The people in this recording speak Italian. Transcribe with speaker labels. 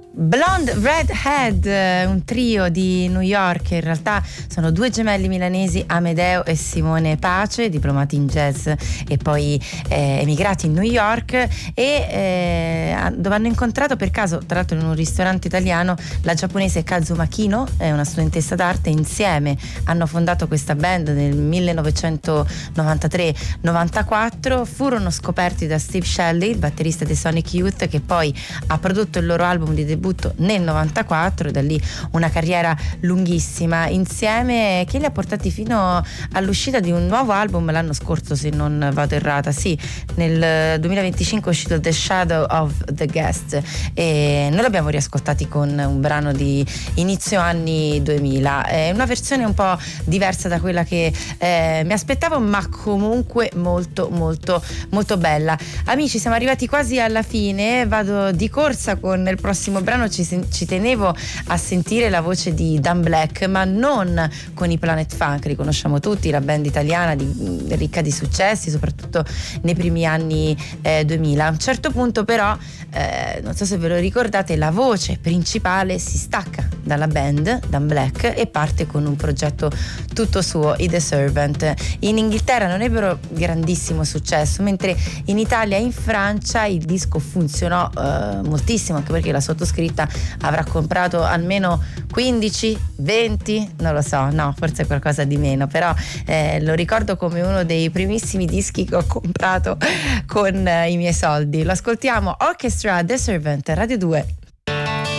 Speaker 1: Blonde Redhead, un trio di New York. In realtà sono due gemelli milanesi, Amedeo e Simone Pace, diplomati in jazz e poi emigrati in New York, e dove hanno incontrato per caso, tra l'altro in un ristorante italiano, la giapponese Kazuma Kino, una studentessa d'arte. Insieme hanno fondato questa band nel 1993-94. Furono scoperti da Steve Shelley, il batterista dei Sonic Youth, che poi ha prodotto il loro album di debutto nel 94, e da lì una carriera lunghissima insieme che li ha portati fino all'uscita di un nuovo album l'anno scorso, se non vado errata. Sì, nel 2025 è uscito The Shadow of the Guest, e noi l'abbiamo riascoltati con un brano di inizio anni 2000. È una versione un po' diversa da quella che mi aspettavo, ma comunque molto molto molto bella. Amici, siamo arrivati quasi alla fine, vado di corsa con il prossimo brano. Ci tenevo a sentire la voce di Dan Black, ma non con i Planet Funk. Li conosciamo tutti, la band italiana ricca di successi, soprattutto nei primi anni 2000. A un certo punto però, non so se ve lo ricordate, la voce principale si stacca dalla band, Dan Black, e parte con un progetto tutto suo, i The Servant. In Inghilterra non ebbero grandissimo successo, mentre in Italia e in Francia il disco funzionò moltissimo, anche perché la sottoscritta avrà comprato almeno 15, 20, non lo so, no, forse qualcosa di meno, però lo ricordo come uno dei primissimi dischi che ho comprato con i miei soldi. Lo ascoltiamo, Orchestra, The Servant, Radio 2.